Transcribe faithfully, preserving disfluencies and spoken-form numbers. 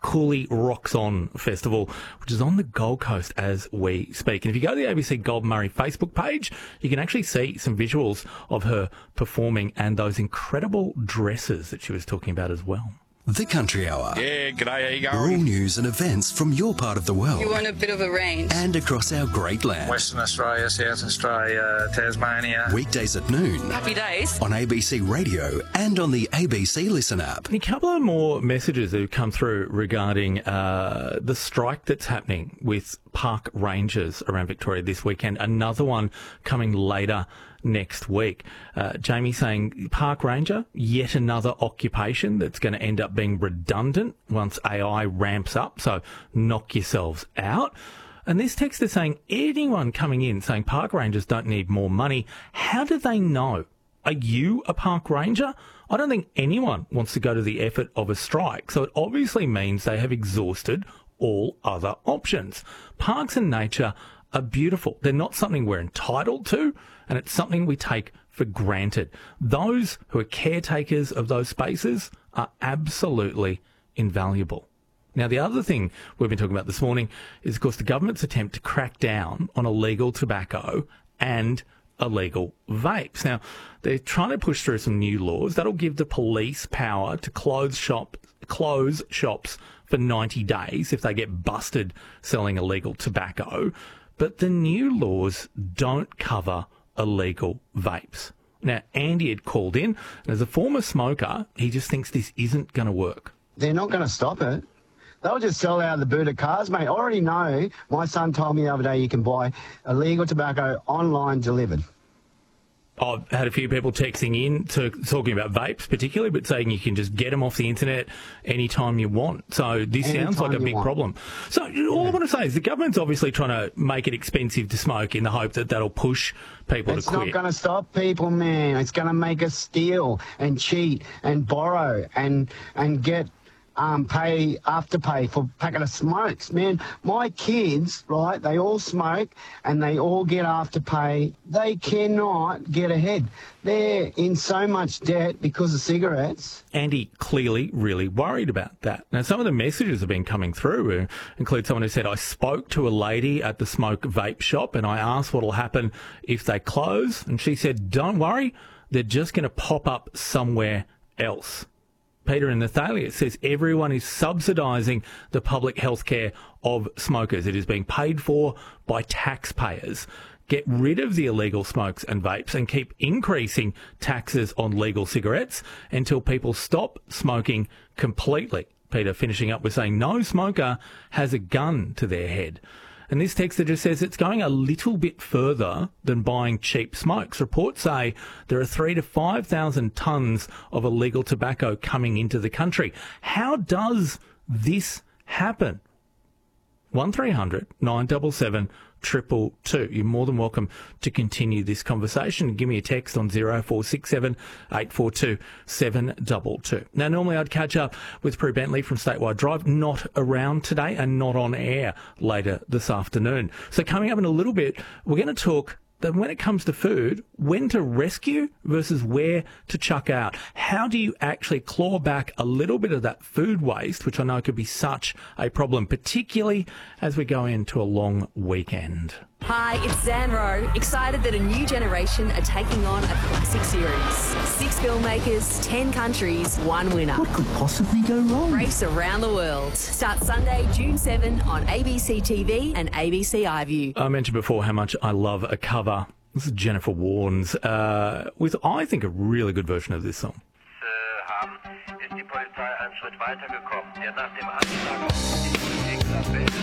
Cooley Rocks On Festival, which is on the Gold Coast as we speak. And if you go to the A B C Gold Murray Facebook page, you can actually see some visuals of her performing and those incredible dresses that she was talking about as well. The Country Hour. Yeah, g'day, how you All going? news and events from your part of the world. You want a bit of a range. And across our great land. Western Australia, South Australia, Tasmania. Weekdays at noon. Happy days. On A B C Radio and on the A B C Listen app. And a couple of more messages that have come through regarding uh, the strike that's happening with park rangers around Victoria this weekend. Another one coming later next week. Uh, Jamie saying, park ranger, yet another occupation that's going to end up being redundant once A I ramps up, so knock yourselves out. And this text is saying, anyone coming in saying park rangers don't need more money, how do they know? Are you a park ranger? I don't think anyone wants to go to the effort of a strike, so it obviously means they have exhausted all other options. Parks and nature are beautiful. They're not something we're entitled to, and it's something we take for granted. Those who are caretakers of those spaces are absolutely invaluable. Now, the other thing we've been talking about this morning is, of course, the government's attempt to crack down on illegal tobacco and illegal vapes. Now, they're trying to push through some new laws that'll give the police power to close shop, close shops for ninety days if they get busted selling illegal tobacco. But the new laws don't cover illegal vapes. Now, Andy had called in, and as a former smoker, he just thinks this isn't going to work. They're not going to stop it. They'll just sell out of the boot of cars, mate. I already know. My son told me the other day you can buy illegal tobacco online delivered. I've had a few people texting in to talking about vapes particularly, but saying you can just get them off the internet anytime you want. So this Anytime sounds like a you big want. problem. So all I want to say is the government's obviously trying to make it expensive to smoke in the hope that that'll push people It's to not quit. going to stop people, man. It's going to make us steal and cheat and borrow and and get um, pay afterpay for a packet of smokes, man. My kids, right, they all smoke and they all get afterpay. They cannot get ahead. They're in so much debt because of cigarettes. Andy clearly really worried about that. Now, some of the messages have been coming through uh, include someone who said, I spoke to a lady at the smoke vape shop and I asked what will happen if they close. And she said, don't worry, they're just going to pop up somewhere else. Peter in Nathalia says everyone is subsidising the public health care of smokers. It is being paid for by taxpayers. Get rid of the illegal smokes and vapes and keep increasing taxes on legal cigarettes until people stop smoking completely. Peter finishing up with saying no smoker has a gun to their head. And this texter just says it's going a little bit further than buying cheap smokes. Reports say there are three to five thousand tonnes of illegal tobacco coming into the country. How does this happen? One three hundred nine seven seven triple two. You're more than welcome to continue this conversation. Give me a text on zero four six seven eight four two seven two two. Now, normally I'd catch up with Prue Bentley from Statewide Drive, not around today and not on air later this afternoon. So coming up in a little bit, we're going to talk that when it comes to food, when to rescue versus where to chuck out. How do you actually claw back a little bit of that food waste, which I know could be such a problem, particularly as we go into a long weekend? Hi, it's Zan Rowe. Excited that a new generation are taking on a classic series. Six filmmakers, ten countries, one winner. What could possibly go wrong? Race around the world. Starts Sunday, June seventh on A B C T V and A B C iView. I mentioned before how much I love a cover. This is Jennifer Warnes uh, with, I think, a really good version of this song. haben, ist die Polizei einen Schritt weiter gekommen. Der nach dem Anschlag auf die Kollegen